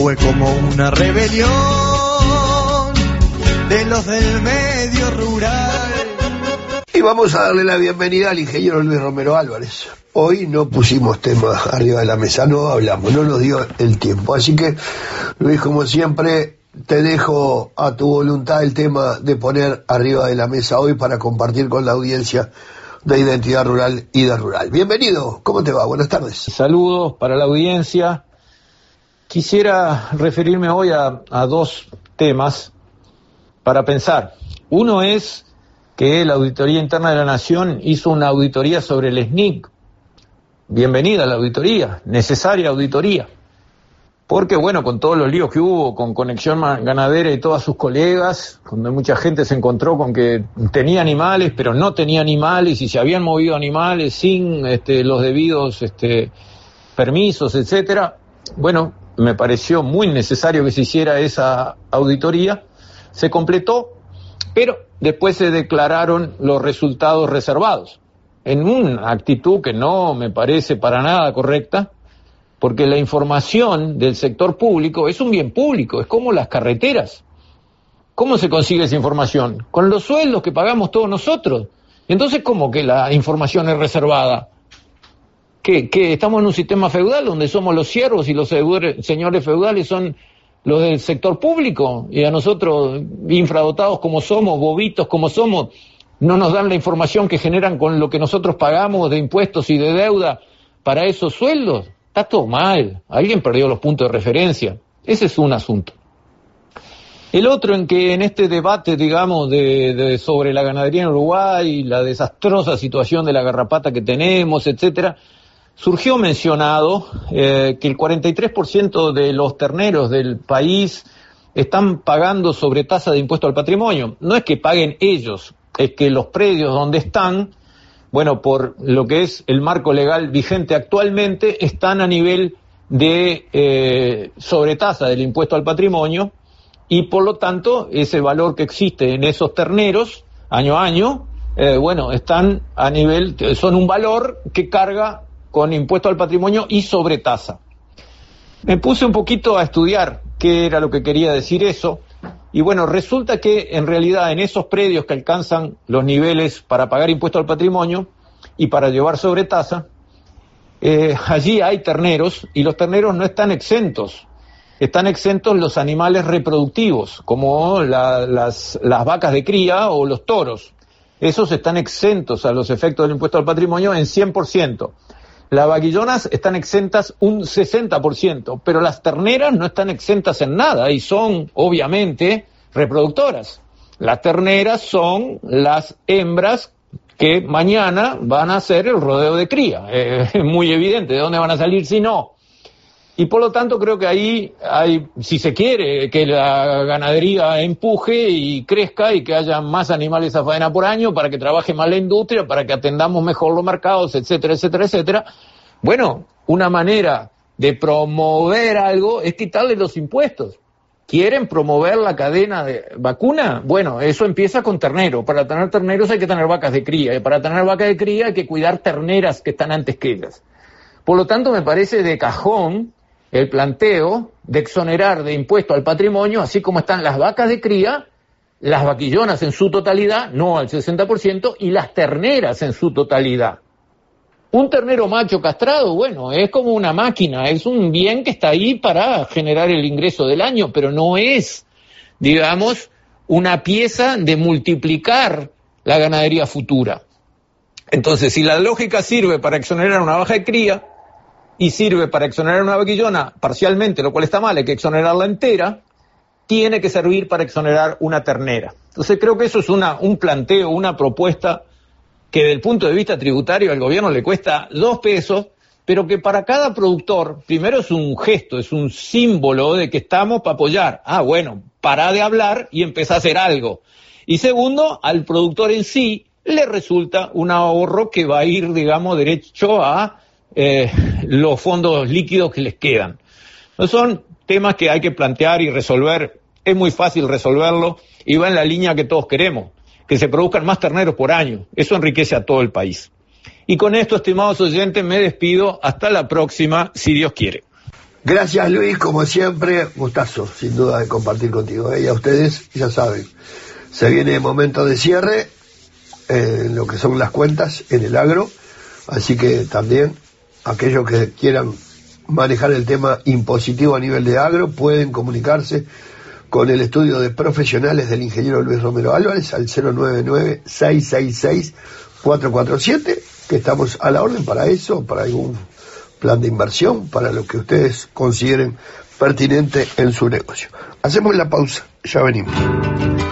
Fue como una rebelión de los del medio rural. Y vamos a darle la bienvenida al ingeniero Luis Romero Álvarez. Hoy no pusimos temas arriba de la mesa, no hablamos, no nos dio el tiempo. Así que, Luis, como siempre, te dejo a tu voluntad el tema de poner arriba de la mesa hoy para compartir con la audiencia de Identidad Rural y de Rural. Bienvenido, ¿cómo te va? Buenas tardes. Saludos para la audiencia. Quisiera referirme hoy a dos temas para pensar. Uno es que la Auditoría Interna de la Nación hizo una auditoría sobre el SNIC. Bienvenida a la auditoría, necesaria auditoría. Porque bueno, con todos los líos que hubo con Conexión Ganadera y todas sus colegas, donde mucha gente se encontró con que tenía animales, pero no tenía animales, y se habían movido animales sin los debidos permisos, etcétera. Bueno, me pareció muy necesario que se hiciera esa auditoría. Se completó, pero después se declararon los resultados reservados, en una actitud que no me parece para nada correcta, porque la información del sector público es un bien público, es como las carreteras. ¿Cómo se consigue esa información? Con los sueldos que pagamos todos nosotros. Entonces, ¿cómo que la información es reservada? ¿Que estamos en un sistema feudal donde somos los siervos y los señores feudales son los del sector público? Y a nosotros, infradotados como somos, bobitos como somos, no nos dan la información que generan con lo que nosotros pagamos de impuestos y de deuda para esos sueldos. Está todo mal, alguien perdió los puntos de referencia. Ese es un asunto. El otro, en que en este debate, digamos, sobre la ganadería en Uruguay, la desastrosa situación de la garrapata que tenemos, etcétera, surgió mencionado que el 43% de los terneros del país están pagando sobretasa de impuesto al patrimonio. No es que paguen ellos, es que los predios donde están, bueno, por lo que es el marco legal vigente actualmente, están a nivel de sobretasa del impuesto al patrimonio, y por lo tanto ese valor que existe en esos terneros año a año, bueno, están a nivel, son un valor que carga con impuesto al patrimonio y sobretasa. Me puse un poquito a estudiar qué era lo que quería decir eso, y bueno, resulta que en realidad en esos predios que alcanzan los niveles para pagar impuesto al patrimonio y para llevar sobretasa, allí hay terneros, y los terneros no están exentos. Están exentos los animales reproductivos, como las vacas de cría o los toros. Esos están exentos a los efectos del impuesto al patrimonio en 100%. Las vaquillonas están exentas un 60%, pero las terneras no están exentas en nada y son, obviamente, reproductoras. Las terneras son las hembras que mañana van a hacer el rodeo de cría. Es muy evidente de dónde van a salir si no. Y por lo tanto creo que ahí hay, si se quiere, que la ganadería empuje y crezca y que haya más animales a faena por año para que trabaje más la industria, para que atendamos mejor los mercados, etcétera, etcétera, etcétera. Bueno, una manera de promover algo es quitarle los impuestos. ¿Quieren promover la cadena de vacuna? Bueno, eso empieza con ternero. Para tener terneros hay que tener vacas de cría. Y para tener vacas de cría hay que cuidar terneras que están antes que ellas. Por lo tanto, me parece de cajón el planteo de exonerar de impuesto al patrimonio, así como están las vacas de cría, las vaquillonas en su totalidad, no al 60%, y las terneras en su totalidad. Un ternero macho castrado, bueno, es como una máquina, es un bien que está ahí para generar el ingreso del año, pero no es, digamos, una pieza de multiplicar la ganadería futura. Entonces, si la lógica sirve para exonerar una vaca de cría, y sirve para exonerar una vaquillona parcialmente, lo cual está mal, hay que exonerarla entera, tiene que servir para exonerar una ternera. Entonces creo que eso es un planteo, una propuesta que desde el punto de vista tributario al gobierno le cuesta 2 pesos, pero que para cada productor, primero es un gesto, es un símbolo de que estamos para apoyar. Bueno, para de hablar y empezá a hacer algo. Y segundo, al productor en sí le resulta un ahorro que va a ir, digamos, derecho a los fondos líquidos que les quedan. No son temas que hay que plantear y resolver, es muy fácil resolverlo y va en la línea que todos queremos, que se produzcan más terneros por año, eso enriquece a todo el país. Y con esto, estimados oyentes, me despido, hasta la próxima, si Dios quiere. Gracias, Luis, como siempre, gustazo, sin duda, de compartir contigo. Y a ustedes, ya saben, se viene el momento de cierre en lo que son las cuentas en el agro, así que también aquellos que quieran manejar el tema impositivo a nivel de agro pueden comunicarse con el estudio de profesionales del ingeniero Luis Romero Álvarez al 099-666-447, que estamos a la orden para eso, para algún plan de inversión, para lo que ustedes consideren pertinente en su negocio. Hacemos la pausa, ya venimos.